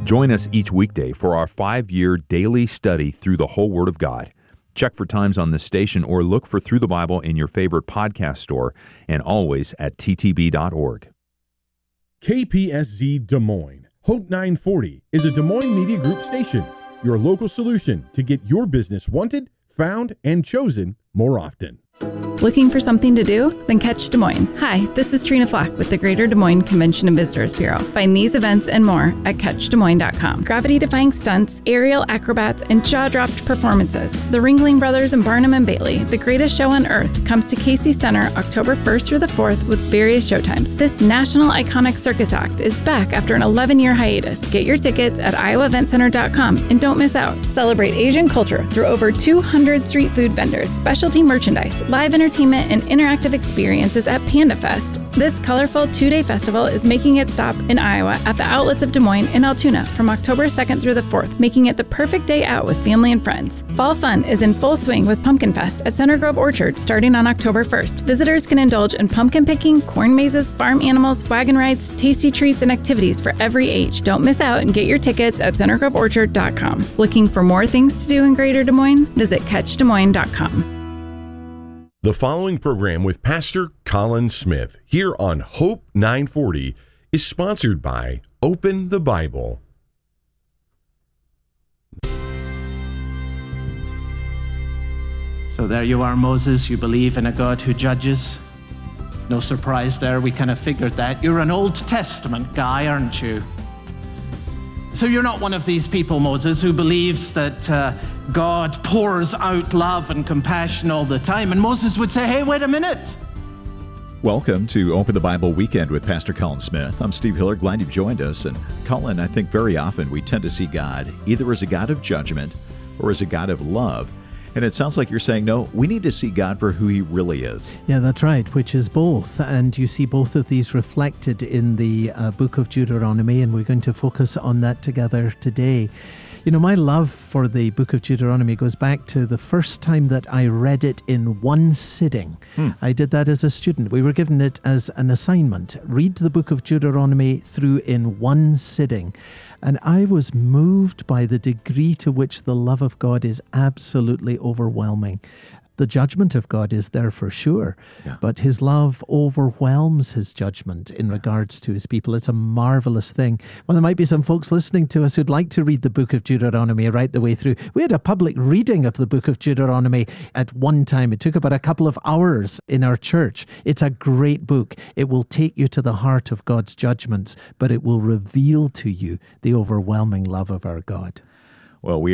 Join us each weekday for our 5-year daily study through the whole Word of God. Check for times on this station or look for Through the Bible in your favorite podcast store and always at ttb.org. KPSZ Des Moines. Hope 940 is a Des Moines Media Group station, your local solution to get your business wanted, found, and chosen more often. Looking for something to do? Then catch Des Moines. Hi, this is Trina Flack with the Greater Des Moines Convention and Visitors Bureau. Find these events and more at catchdesmoines.com. Gravity-defying stunts, aerial acrobats, and jaw-dropped performances. The Ringling Brothers and Barnum and Bailey, the greatest show on earth, comes to Casey Center October 1st through the 4th with various showtimes. This national iconic circus act is back after an 11-year hiatus. Get your tickets at iowaeventcenter.com and don't miss out. Celebrate Asian culture through over 200 street food vendors, specialty merchandise, live entertainment, and interactive experiences at Panda Fest. This colorful 2-day festival is making its stop in Iowa at the outlets of Des Moines and Altoona from October 2nd through the 4th, making it the perfect day out with family and friends. Fall fun is in full swing with Pumpkin Fest at Center Grove Orchard starting on October 1st. Visitors can indulge in pumpkin picking, corn mazes, farm animals, wagon rides, tasty treats, and activities for every age. Don't miss out and get your tickets at centergroveorchard.com. Looking for more things to do in Greater Des Moines? Visit catchdesmoines.com. The following program with Pastor Colin Smith here on Hope 940 is sponsored by Open the Bible. So there you are, Moses. You believe in a God who judges. No surprise there. We kind of figured that. You're an Old Testament guy, aren't you? So you're not one of these people, Moses, who believes that God pours out love and compassion all the time. And Moses would say, hey, wait a minute. Welcome to Open the Bible Weekend with Pastor Colin Smith. I'm Steve Hiller. Glad you've joined us. And Colin, I think very often we tend to see God either as a God of judgment or as a God of love. And it sounds like you're saying, no, we need to see God for who he really is. Yeah, that's right, which is both. And you see both of these reflected in the book of Deuteronomy, and we're going to focus on that together today. You know, my love for the book of Deuteronomy goes back to the first time that I read it in one sitting. I did that as a student. We were given it as an assignment. Read the book of Deuteronomy through in one sitting. And I was moved by the degree to which the love of God is absolutely overwhelming. The judgment of God is there for sure, but his love overwhelms his judgment in regards to his people. It's a marvelous thing. Well, there might be some folks listening to us who'd like to read the book of Deuteronomy right the way through. We had a public reading of the book of Deuteronomy at one time. It took about a couple of hours in our church. It's a great book. It will take you to the heart of God's judgments, but it will reveal to you the overwhelming love of our God. Well, we